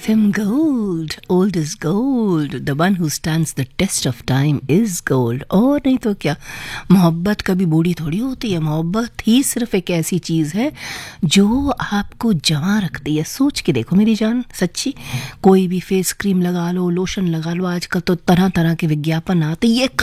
FM Gold, old is gold. The one who stands the test of time is gold. और नहीं तो क्या, मोहब्बत कभी बूढ़ी थोड़ी होती है. मोहब्बत ही सिर्फ एक ऐसी चीज़ है जो आपको जवां रखती है. सोच के देखो मेरी जान, सच्ची. कोई भी फेस क्रीम लगा लो, लोशन लगा लो, आजकल तो तरह तरह के विज्ञापन आते. ये